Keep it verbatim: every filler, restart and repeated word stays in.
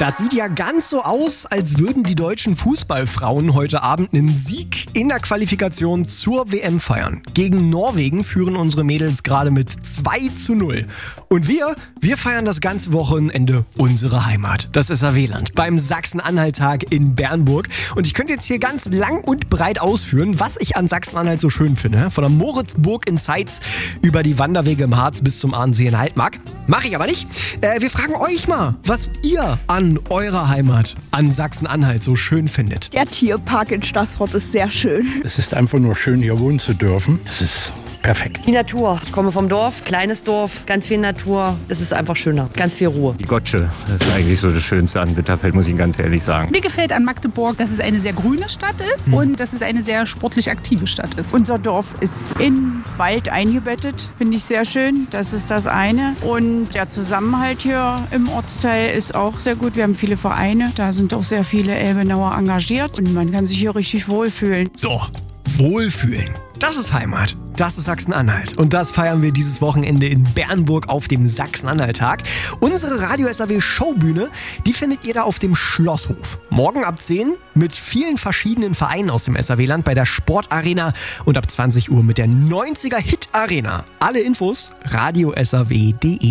Das sieht ja ganz so aus, als würden die deutschen Fußballfrauen heute Abend einen Sieg in der Qualifikation zur W M feiern. Gegen Norwegen führen unsere Mädels gerade mit zwei zu null. Und wir, wir feiern das ganze Wochenende unsere Heimat, das S A W-Land, beim Sachsen-Anhalt-Tag in Bernburg. Und ich könnte jetzt hier ganz lang und breit ausführen, was ich an Sachsen-Anhalt so schön finde. Von der Moritzburg in Zeitz über die Wanderwege im Harz bis zum Ahrensee in Altmark. Mache ich aber nicht. Äh, wir fragen euch mal, was ihr an eurer Heimat, an Sachsen-Anhalt so schön findet. Der Tierpark in Staßfurt ist sehr schön. Es ist einfach nur schön, hier wohnen zu dürfen. Das ist perfekt. Die Natur. Ich komme vom Dorf, kleines Dorf, ganz viel Natur. Es ist einfach schöner, ganz viel Ruhe. Die Gottsche, das ist eigentlich so das Schönste an Bitterfeld, muss ich ganz ehrlich sagen. Mir gefällt an Magdeburg, dass es eine sehr grüne Stadt ist mhm. und dass es eine sehr sportlich aktive Stadt ist. Unser Dorf ist in Wald eingebettet, finde ich sehr schön. Das ist das eine. Und der Zusammenhalt hier im Ortsteil ist auch sehr gut. Wir haben viele Vereine, da sind auch sehr viele Elbenauer engagiert und man kann sich hier richtig wohlfühlen. So, wohlfühlen. Das ist Heimat. Das ist Sachsen-Anhalt. Und das feiern wir dieses Wochenende in Bernburg auf dem Sachsen-Anhalt-Tag. Unsere Radio-S A W-Showbühne, die findet ihr da auf dem Schlosshof. Morgen ab zehn mit vielen verschiedenen Vereinen aus dem S A W-Land bei der Sportarena und ab zwanzig Uhr mit der neunziger Hit Arena. Alle Infos radio s a w punkt d e.